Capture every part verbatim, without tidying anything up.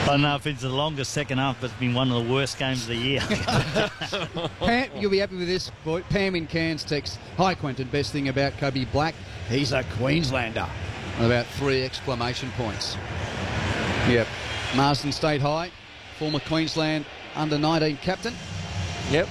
don't know if it's the longest second half, but it's been one of the worst games of the year. Pam, you'll be happy with this. Boy. Pam in Cairns text, "Hi Quentin, best thing about Kobe Black, he's a Queenslander." And about three exclamation points. Yep. Marsden State High, former Queensland under nineteen captain. Yep.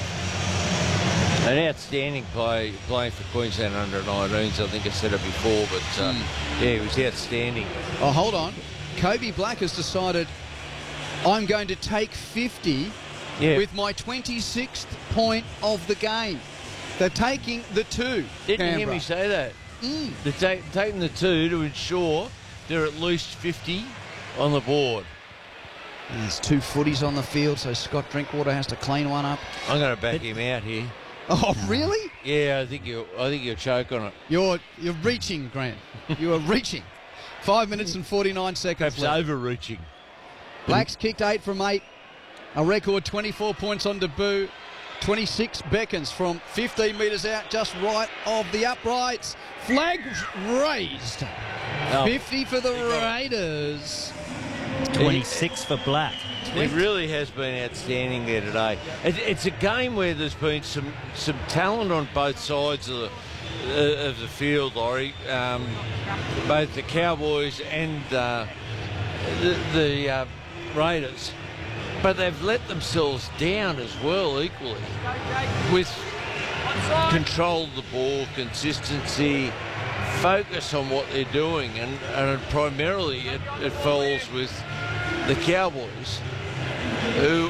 An outstanding play playing for Queensland under nineteens. I think I said it before, but uh, mm. yeah, he was outstanding. Oh, hold on. Kobe Black has decided, I'm going to take fifty yeah. with my twenty-sixth point of the game. They're taking the two. Didn't Canberra. you hear me say that? Mm. They're ta taking the two to ensure they're at least fifty on the board. And there's two footies on the field, so Scott Drinkwater has to clean one up. I'm going to back him out here. Oh, really? Yeah, I think you. I think you'll choke on it. You're you're reaching, Grant. You are reaching. Five minutes and forty-nine seconds Perhaps left. overreaching. Blacks kicked eight from eight. A record twenty-four points on debut. twenty-six beckons from fifteen metres out, just right of the uprights. Flag raised. Oh. fifty for the Raiders. twenty-six for Black. It really has been outstanding there today. It, it's a game where there's been some some talent on both sides of the uh, of the field, Laurie. Um, both the Cowboys and uh, the, the uh, Raiders, but they've let themselves down as well equally with control of the ball, consistency, focus on what they're doing, and, and primarily it, it falls with the Cowboys, who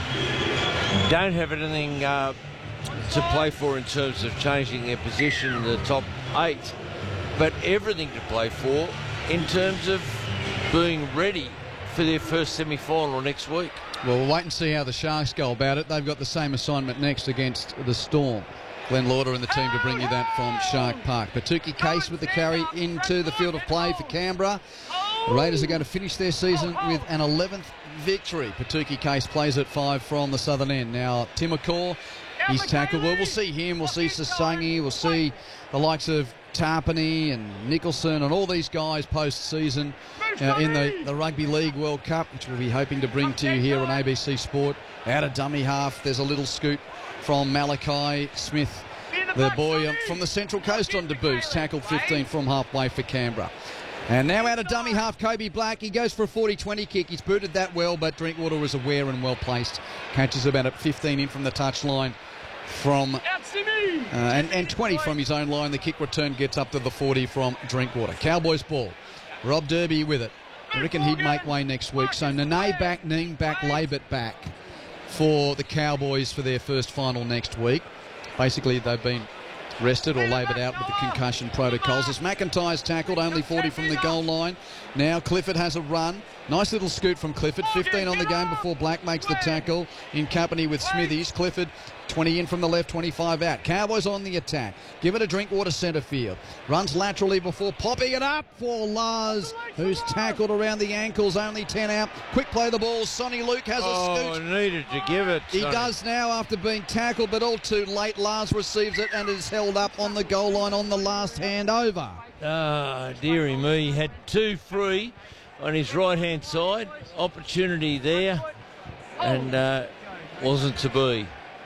don't have anything uh, to play for in terms of changing their position in the top eight, but everything to play for in terms of being ready for their first semi-final next week. Well, we'll wait and see how the Sharks go about it. They've got the same assignment next against the Storm. Glenn Lauder and the team to bring you that from Shark Park. Patuki Case with the carry into the field of play for Canberra. The Raiders are going to finish their season with an eleventh victory. Patuki Case plays at five from the southern end. Now, Timokor, he's tackled. Well, we'll see him. We'll see Sasangi. We'll see the likes of Tarpany and Nicholson and all these guys post-season uh, in the, the Rugby League World Cup, which we'll be hoping to bring to you here on A B C Sport. Out of dummy half, there's a little scoot from Malachi Smith, the boy from the Central Coast on debuts, tackled fifteen from halfway for Canberra. And now out of dummy half, Kobe Black. He goes for a forty twenty kick. He's booted that well, but Drinkwater was aware and well placed. Catches about at fifteen in from the touchline from uh, and, and twenty from his own line. The kick return gets up to the forty from Drinkwater. Cowboys ball. Rob Derby with it. I reckon he'd make way next week. So Nene back, Neem back, Labert back for the Cowboys for their first final next week. Basically, they've been rested or laboured out with the concussion protocols. As McIntyre's tackled, only forty from the goal line. Now Clifford has a run. Nice little scoot from Clifford. fifteen on the game before Black makes the tackle in company with Smithies. Clifford, twenty in from the left, twenty-five out. Cowboys on the attack. Give it a Drinkwater centre field. Runs laterally before popping it up for Lars, who's tackled around the ankles. Only ten out. Quick play the ball. Sonny Luke has a oh, scoot. Oh, needed to give it. He Sonny. does now after being tackled, but all too late. Lars receives it and is held up on the goal line on the last handover. Ah, dearie me. He had two free on his right-hand side. Opportunity there, and uh, wasn't to be.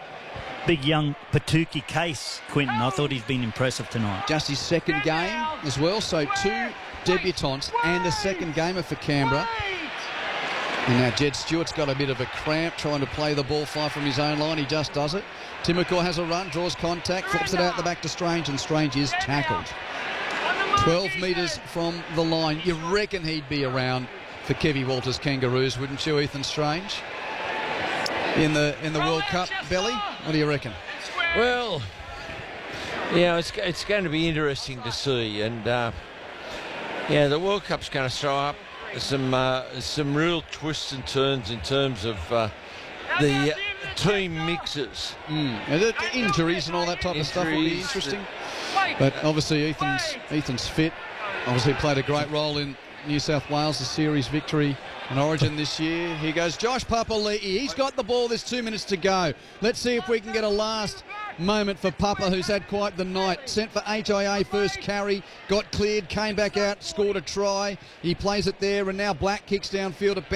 Big young Patuki Case, Quentin. I thought he's been impressive tonight. Just his second game as well, so two debutants and a second gamer for Canberra. And now Jed Stewart's got a bit of a cramp trying to play the ball far from his own line. He just does it. Timokor has a run, draws contact, flips it out the back to Strange, and Strange is tackled. twelve metres from the line. You reckon he'd be around for Kevy Walters Kangaroos, wouldn't you, Ethan Strange? In the in the World Cup, Belly? What do you reckon? Well, yeah, it's it's going to be interesting to see, and uh, yeah, the World Cup's going to throw up some uh, some real twists and turns in terms of uh, the team mixes, mm. and injuries and all that type injuries, of stuff will be interesting. But obviously, Ethan's Ethan's fit. Obviously, played a great role in New South Wales' series victory in Origin this year. Here goes Josh Papali'i. He's got the ball. There's two minutes to go. Let's see if we can get a last moment for Papa, who's had quite the night. Sent for H I A first carry, got cleared, came back out, scored a try. He plays it there, and now Black kicks downfield at